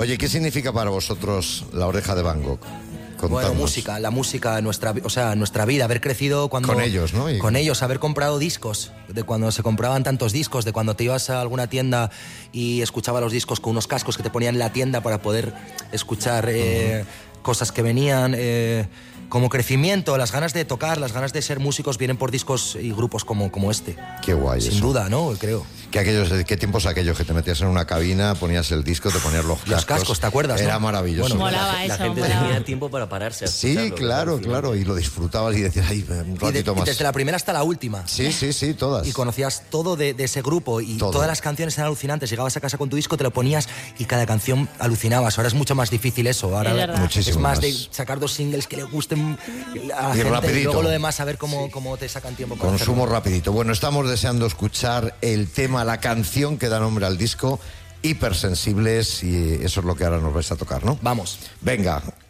Oye, ¿qué significa para vosotros La Oreja de Van Gogh? Contadnos. Bueno, la música, nuestra vida, haber crecido con ellos, ¿no? Con ellos, haber comprado discos, de cuando se compraban tantos discos, de cuando te ibas a alguna tienda y escuchabas los discos con unos cascos que te ponían en la tienda para poder escuchar cosas que venían. Como crecimiento, las ganas de tocar, las ganas de ser músicos vienen por discos y grupos como este. Qué guay. Sin duda, ¿no? Creo. ¿Qué tiempos aquellos que te metías en una cabina, ponías el disco, te ponías los cascos? Los cascos, ¿te acuerdas? Era ¿no? maravilloso. Bueno, La gente tenía tiempo para pararse. Sí, claro, y lo disfrutabas y decías, ay, un ratito más. Desde la primera hasta la última. Sí, todas. Y conocías todo de ese grupo y todo. Todas las canciones eran alucinantes. Llegabas a casa con tu disco, te lo ponías y cada canción alucinabas. Ahora es mucho más difícil eso. Ahora muchísimo es más de sacar 2 singles que le gusten a la y gente, rapidito. Y luego lo demás, a ver cómo te sacan tiempo para Consumo hacerlo. rapidito. Bueno, estamos deseando escuchar el tema, la canción que da nombre al disco, Hipersensibles, y eso es lo que ahora nos vais a tocar, ¿no? Vamos. Venga.